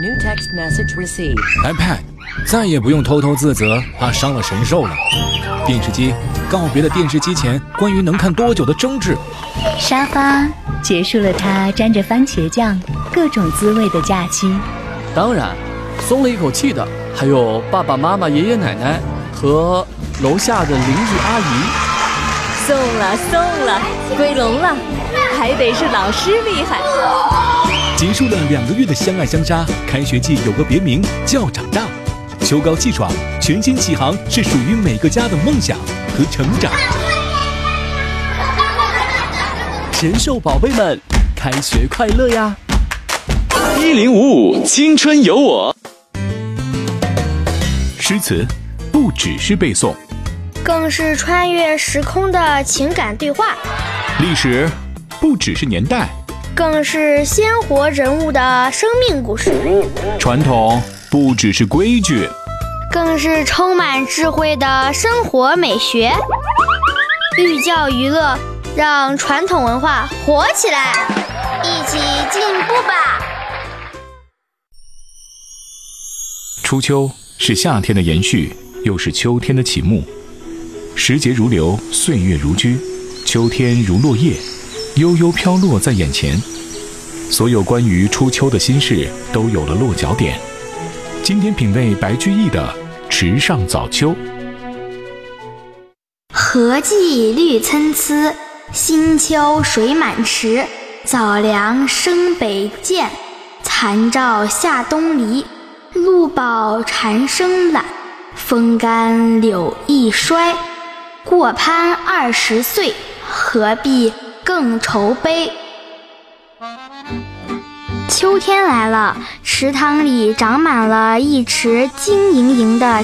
New text message received. iPad 再也不用偷偷自责怕伤了神兽了。电视机告别了电视机前关于能看多久的争执。 沙发结束了它沾着番茄酱各种滋味的假期。 当然，松了一口气的还有爸爸妈妈、爷爷奶奶和楼下的邻居阿姨。 送了，归笼了，还得是老师厉害。 结束了2个月的相爱相杀，开学季有个别名叫长大。秋高气爽，全新启航是属于每个家的梦想和成长。 神兽宝贝们，开学快乐呀 ！1055青春有我。 诗词不只是背诵， 更是穿越时空的情感对话。 历史不只是年代， 更是鲜活人物的生命故事。 传统不只是规矩， 更是充满智慧的生活美学。寓教于乐，让传统文化活起来，一起进步吧！ 初秋是夏天的延续，又是秋天的启幕。时节如流，岁月如居，秋天如落叶，悠悠飘落在眼前。所有关于初秋的心事都有了落脚点。今天品味白居易的《池上早秋》。 荷季绿参差，新秋水满池。早凉生北涧，残照下东篱。露饱蝉声懒，风干柳易衰。过攀20岁，何必更愁悲。秋天来了，池塘里长满了一池晶莹莹的